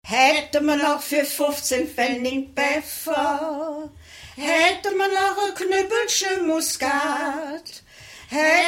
Hätte man noch für 15 Pfennig Pfeffer, hätte man noch ein Knüppelchen Muskat, hätte